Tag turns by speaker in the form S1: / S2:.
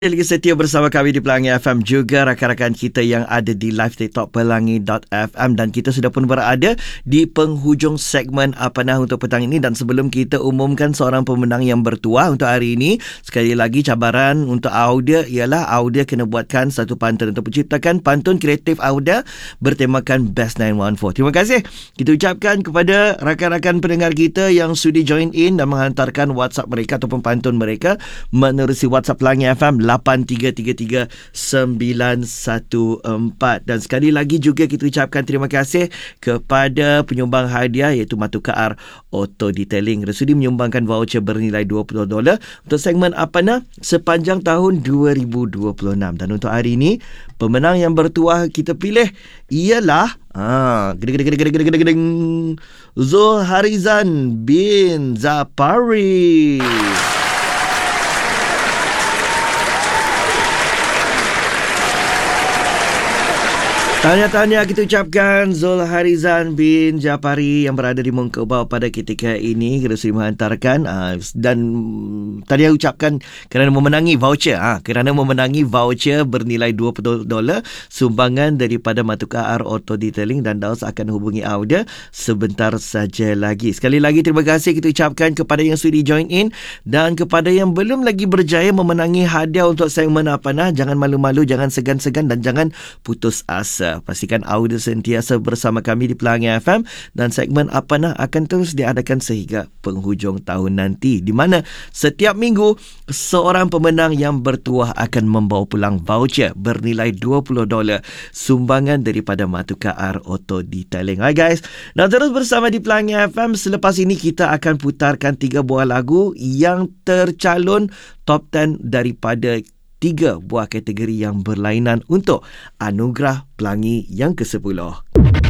S1: Lagi setia bersama kami di Pelangi FM, juga rakan-rakan kita yang ada di live TikTok Pelangi.fm, dan kita sudah pun berada di penghujung segmen Apanah untuk petang ini. Dan sebelum kita umumkan seorang pemenang yang bertuah untuk hari ini, sekali lagi cabaran untuk Audia ialah Audia kena buatkan satu pantun untuk menciptakan pantun kreatif Audia bertemakan Best 914. Terima kasih kita ucapkan kepada rakan-rakan pendengar kita yang sudi join in dan menghantarkan WhatsApp mereka ataupun pantun mereka menerusi WhatsApp Pelangi FM 8333-914. Dan sekali lagi juga kita ucapkan terima kasih kepada penyumbang hadiah iaitu Matukaar Auto Detailing. Resudi menyumbangkan voucher bernilai $20 untuk segmen Apanah sepanjang tahun 2026. Dan untuk hari ini, pemenang yang bertuah kita pilih ialah Zulharizan bin Zapari. Tanya-tanya kita ucapkan Zulharizan bin Japari yang berada di Mongkebau pada ketika ini. Kita sudah menghantarkan dan tadi saya ucapkan kerana memenangi voucher. Kerana memenangi voucher bernilai $20 sumbangan daripada Matukaar Auto Detailing, dan Daus akan hubungi Audia sebentar saja lagi. Sekali lagi terima kasih kita ucapkan kepada yang sudi join in, dan kepada yang belum lagi berjaya memenangi hadiah untuk segmen Apanah, jangan malu-malu, jangan segan-segan dan jangan putus asa. Pastikan Audia sentiasa bersama kami di Pelangi FM, dan segmen Apanah akan terus diadakan sehingga penghujung tahun nanti, di mana setiap minggu seorang pemenang yang bertuah akan membawa pulang voucher bernilai $20 sumbangan daripada Matukaar Auto Detailing. Hai guys, dan terus bersama di Pelangi FM. Selepas ini kita akan putarkan 3 buah lagu yang tercalon top 10 daripada 3 buah kategori yang berlainan untuk anugerah Pelangi yang ke-10.